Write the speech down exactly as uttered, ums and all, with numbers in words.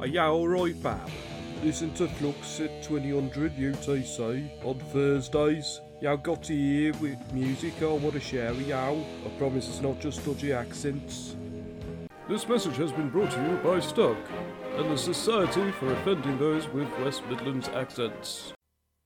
you alright, pal? Listen to Flux at twenty hundred U T C on Thursdays. Y'all got to hear with music I want to share with y'all. I promise it's not just dodgy accents. This message has been brought to you by Stuck and the Society for Offending Those with West Midlands Accents.